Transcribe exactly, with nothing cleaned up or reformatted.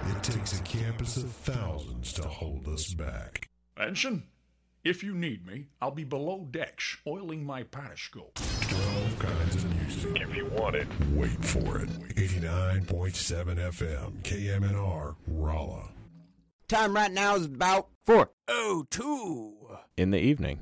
It takes a campus of thousands to hold us back. Ensign, if you need me, I'll be below decks oiling my periscope. Twelve kinds of music. If you want it. Wait for it. eighty-nine point seven F M, K M N R, Rolla. Time right now is about four oh two in the evening.